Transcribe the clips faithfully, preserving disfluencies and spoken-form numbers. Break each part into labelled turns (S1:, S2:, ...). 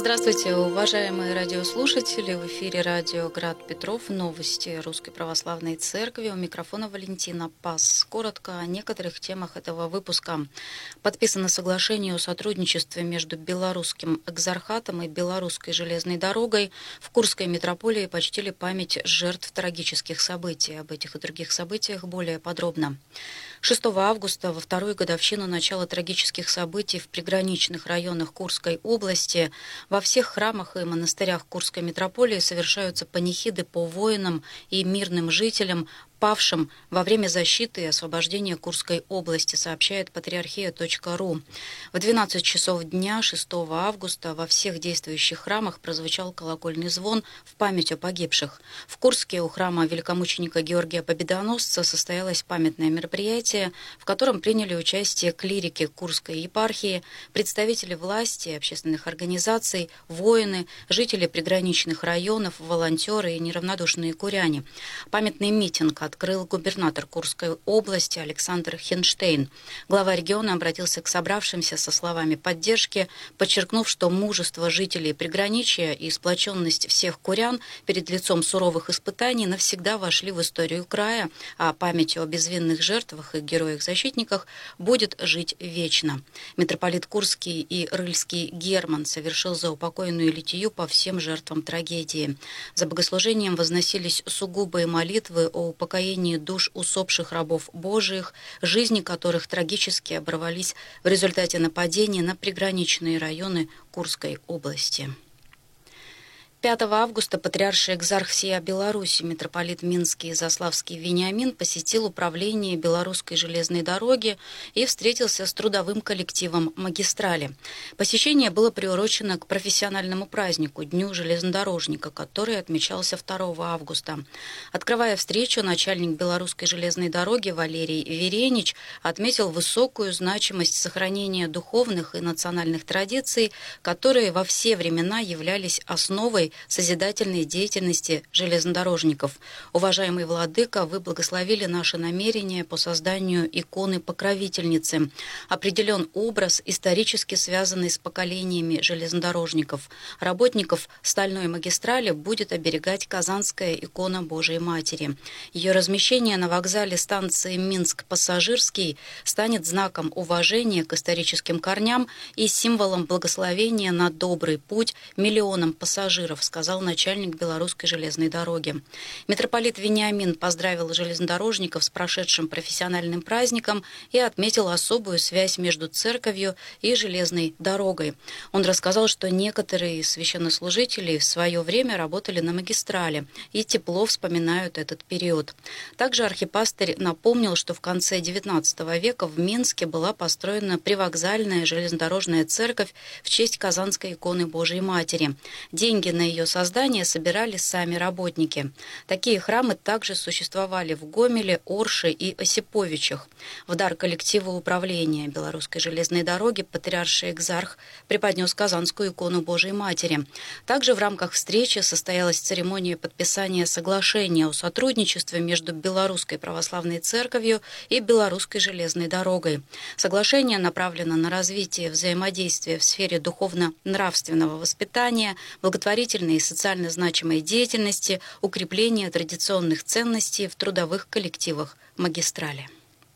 S1: Здравствуйте, уважаемые радиослушатели! В эфире радио «Град Петров». Новости Русской Православной Церкви. У микрофона Валентина Пас. Коротко о некоторых темах этого выпуска. Подписано соглашение о сотрудничестве между Белорусским экзархатом и Белорусской железной дорогой. В Курской митрополии почтили память жертв трагических событий. Об этих и других событиях более подробно. шестого августа, во вторую годовщину начала трагических событий в приграничных районах Курской области, во всех храмах и монастырях Курской митрополии совершаются панихиды по воинам и мирным жителям, павшим во время защиты и освобождения Курской области, сообщает патриархия точка ру. В двенадцать часов дня шестого августа во всех действующих храмах прозвучал колокольный звон в память о погибших. В Курске у храма великомученика Георгия Победоносца состоялось памятное мероприятие, в котором приняли участие клирики Курской епархии, представители власти, общественных организаций, воины, жители приграничных районов, волонтеры и неравнодушные куряне. Памятный митинг открыл губернатор Курской области Александр Хенштейн. Глава региона обратился к собравшимся со словами поддержки, подчеркнув, что мужество жителей приграничья и сплоченность всех курян перед лицом суровых испытаний навсегда вошли в историю края, а память о безвинных жертвах и героях-защитниках будет жить вечно. Митрополит Курский и Рыльский Герман совершил заупокойную литию по всем жертвам трагедии. За богослужением возносились сугубые молитвы о упокоении душ усопших рабов Божиих, жизни которых трагически оборвались в результате нападений на приграничные районы Курской области. пятого августа патриарший экзарх всея Беларуси, митрополит Минский и Заславский Вениамин посетил управление Белорусской железной дороги и встретился с трудовым коллективом магистрали. Посещение было приурочено к профессиональному празднику Дню железнодорожника, который отмечался второго августа. Открывая встречу, начальник Белорусской железной дороги Валерий Веренич отметил высокую значимость сохранения духовных и национальных традиций, которые во все времена являлись основой созидательной деятельности железнодорожников. Уважаемый владыка, вы благословили наше намерение по созданию иконы-покровительницы. Определен образ, исторически связанный с поколениями железнодорожников. Работников стальной магистрали будет оберегать Казанская икона Божией Матери. Ее размещение на вокзале станции Минск-Пассажирский станет знаком уважения к историческим корням и символом благословения на добрый путь миллионам пассажиров, сказал начальник Белорусской железной дороги. Митрополит Вениамин поздравил железнодорожников с прошедшим профессиональным праздником и отметил особую связь между церковью и железной дорогой. Он рассказал, что некоторые священнослужители в свое время работали на магистрали и тепло вспоминают этот период. Также архипастырь напомнил, что в конце девятнадцатого века в Минске была построена привокзальная железнодорожная церковь в честь Казанской иконы Божией Матери. Деньги на ее создание собирали сами работники. Такие храмы также существовали в Гомеле, Орше и Осиповичах. В дар коллективу управления Белорусской железной дороги патриарший экзарх преподнес Казанскую икону Божией Матери. Также в рамках встречи состоялась церемония подписания соглашения о сотрудничестве между Белорусской православной церковью и Белорусской железной дорогой. Соглашение направлено на развитие взаимодействия в сфере духовно-нравственного воспитания, благотворительной и социально значимой деятельности, укрепления традиционных ценностей в трудовых коллективах магистрали.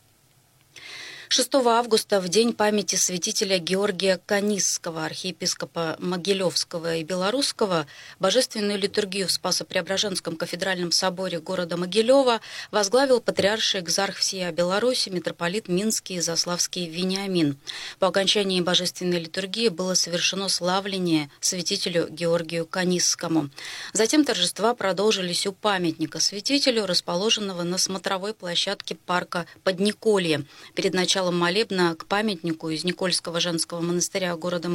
S1: шестого августа, в день памяти святителя Георгия Канисского, архиепископа Могилевского и Белорусского, божественную литургию в Спасо-Преображенском кафедральном соборе города Могилева возглавил патриарший экзарх всея Беларуси, митрополит Минский и Заславский Вениамин. По окончании божественной литургии было совершено славление святителю Георгию Канисскому. Затем торжества продолжились у памятника святителю, расположенного на смотровой площадке парка Подниколье. Перед началом молебна к памятнику из Никольского женского монастыря города